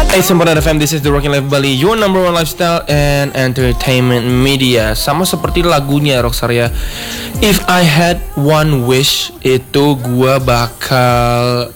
Hey, Sempat FM, this is the Rocking Life Bali, your number one lifestyle and entertainment media. Sama seperti lagunya Rockstar ya. If I had one wish, itu gua bakal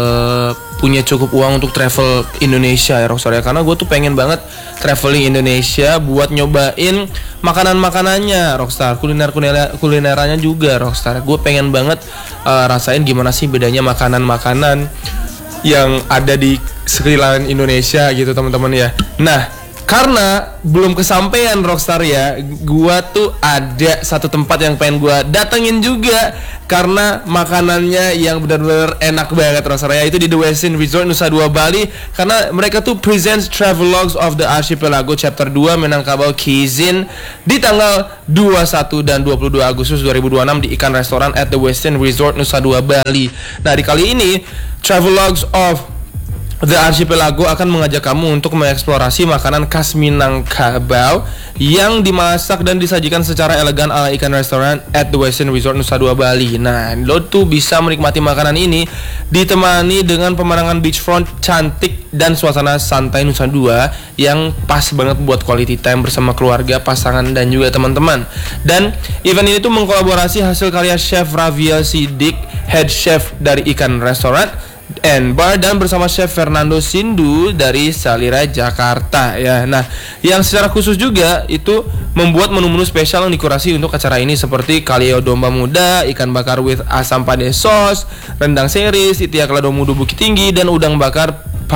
punya cukup uang untuk travel Indonesia ya Rockstar ya. Karena gue tuh pengen banget traveling Indonesia buat nyobain makanan-makanannya Rockstar, kulinerannya juga Rockstar. Gue pengen banget rasain gimana sih bedanya makanan-makanan yang ada di sekeliling Indonesia gitu teman-teman ya. Nah, karena belum kesampaian Rockstar ya, gua tuh ada satu tempat yang pengen gua datengin juga karena makanannya yang benar-benar enak banget Rockstar ya. Itu di The Westin Resort Nusa Dua Bali, karena mereka tuh presents Travelogues of the Archipelago Chapter 2 Minangkabau Cuisine di tanggal 21 dan 22 Agustus 2026 di Ikan Restoran at The Westin Resort Nusa Dua Bali. Nah, di kali ini Travelogues of The Archipelago akan mengajak kamu untuk mengeksplorasi makanan khas Minangkabau yang dimasak dan disajikan secara elegan ala Ikan Restoran at The Westin Resort Nusa Dua Bali. Nah, lo tuh bisa menikmati makanan ini ditemani dengan pemandangan beachfront cantik dan suasana santai Nusa Dua yang pas banget buat quality time bersama keluarga, pasangan, dan juga teman-teman. Dan event ini tuh mengkolaborasi hasil karya Chef Raviel Sidik, head chef dari Ikan Restoran and Bar, dan bersama Chef Fernando Sindu dari Salira Jakarta ya. Nah, yang secara khusus juga itu membuat menu-menu spesial yang dikurasi untuk acara ini seperti kaleo domba muda, ikan bakar with asam pade sauce, rendang series, itiak lado mudu Bukit Tinggi, dan udang bakar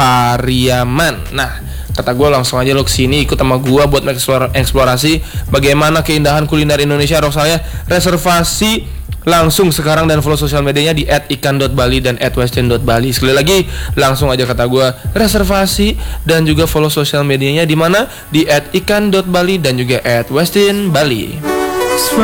Pariaman. Nah, kata gue langsung aja lo kesini ikut sama gue buat eksplorasi bagaimana keindahan kuliner Indonesia Rockstar ya. Reservasi langsung sekarang dan follow sosial medianya di @ikan.bali dan @westin.bali. Sekali lagi langsung aja kata gue reservasi dan juga follow sosial medianya di mana di @ikan.bali dan juga @westin.bali.